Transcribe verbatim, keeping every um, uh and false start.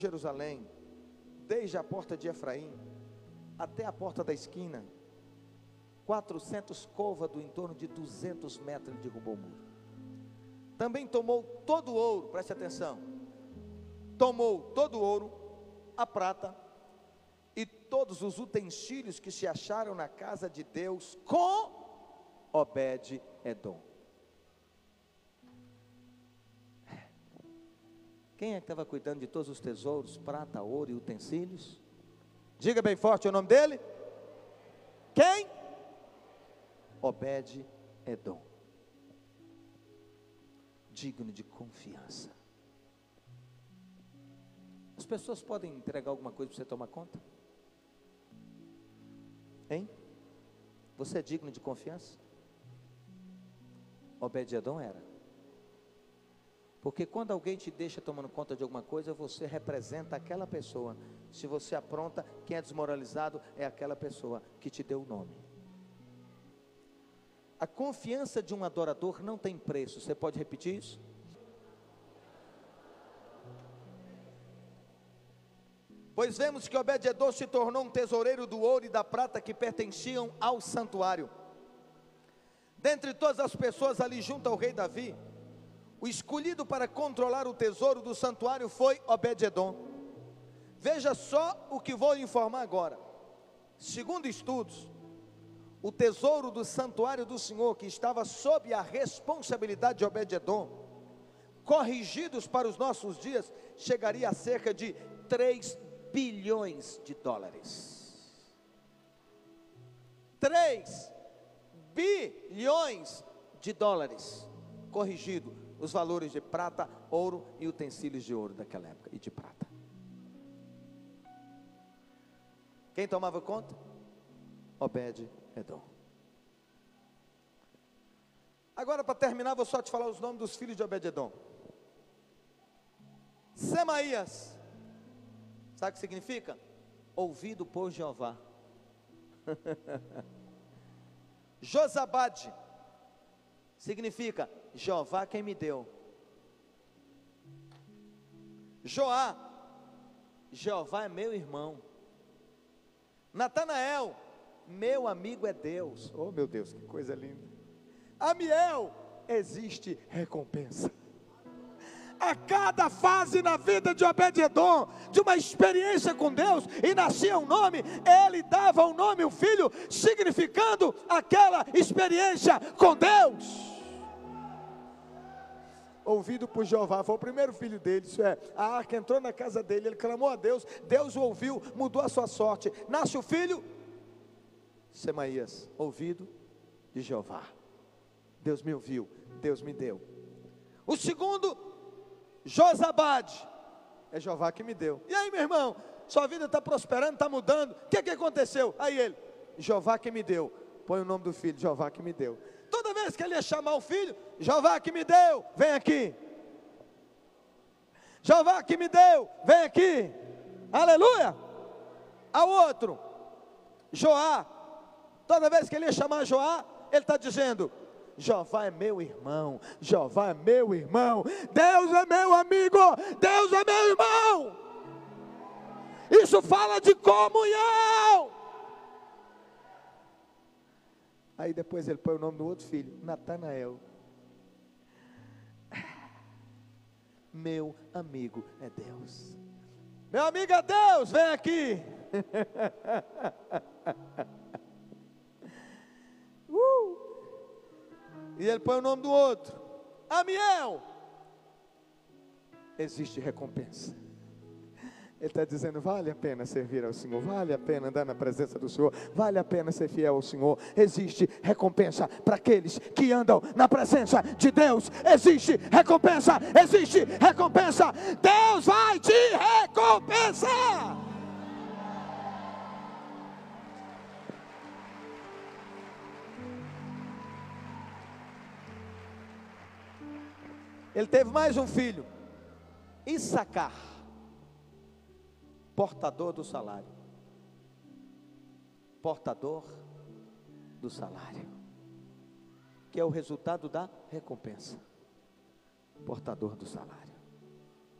Jerusalém, desde a porta de Efraim até a porta da esquina, quatrocentos côvados, em torno de duzentos metros, ele derrubou o muro. Também tomou todo o ouro, preste atenção, tomou todo o ouro, a prata e todos os utensílios que se acharam na casa de Deus com Obed-edom. Quem é que estava cuidando de todos os tesouros, prata, ouro e utensílios? Diga bem forte o nome dele. Quem? Obed-edom. Digno de confiança. As pessoas podem entregar alguma coisa para você tomar conta? Hein? Você é digno de confiança? Obed-edom era. Porque quando alguém te deixa tomando conta de alguma coisa, você representa aquela pessoa. Se você apronta, quem é desmoralizado é aquela pessoa que te deu o nome. A confiança de um adorador não tem preço. Você pode repetir isso? Pois vemos que Obed-edom se tornou um tesoureiro do ouro e da prata que pertenciam ao santuário. Dentre todas as pessoas ali junto ao rei Davi, o escolhido para controlar o tesouro do santuário foi Obed-edom. Veja só o que vou informar agora. Segundo estudos, o tesouro do santuário do Senhor, que estava sob a responsabilidade de Obed-edom, corrigidos para os nossos dias, chegaria a cerca de três bilhões de dólares. três bilhões de dólares, corrigido os valores de prata, ouro e utensílios de ouro daquela época e de prata. Quem tomava conta? Obed-edom. Agora, para terminar, vou só te falar os nomes dos filhos de Obed-edom. Semaías, sabe o que significa? Ouvido por Jeová. Josabade significa Jeová quem me deu. Joá, Jeová é meu irmão. Natanael, meu amigo é Deus. Oh meu Deus, que coisa linda. Amiel, existe recompensa. A cada fase na vida de Obed-edom, de uma experiência com Deus, e nascia um nome, ele dava um nome, um filho, significando aquela experiência com Deus. Ouvido por Jeová, foi o primeiro filho dele, isso é, a arca entrou na casa dele, ele clamou a Deus, Deus o ouviu, mudou a sua sorte, nasce o filho, Semaías, ouvido de Jeová, Deus me ouviu, Deus me deu. O segundo, Josabade, é Jeová que me deu. E aí, meu irmão, sua vida está prosperando, está mudando, o que que aconteceu? Aí ele, Jeová que me deu, põe o nome do filho, Jeová que me deu. Toda vez que ele ia chamar o filho, Jeová que me deu, vem aqui. Jeová que me deu, vem aqui. Aleluia. Ao outro, Joá, toda vez que ele ia chamar Joá, ele está dizendo, Jeová é meu irmão, Jeová é meu irmão, Deus é meu amigo, Deus é meu irmão. Isso fala de comunhão. Aí depois ele põe o nome do outro filho, Natanael. Meu amigo é Deus. Meu amigo é Deus, vem aqui. uh. E ele põe o nome do outro, Amiel. Existe recompensa. Ele está dizendo, vale a pena servir ao Senhor, vale a pena andar na presença do Senhor, vale a pena ser fiel ao Senhor. Existe recompensa para aqueles que andam na presença de Deus. Existe recompensa, existe recompensa. Deus vai te recompensar. Ele teve mais um filho, Issacar, portador do salário. Portador do salário, que é o resultado da recompensa. Portador do salário.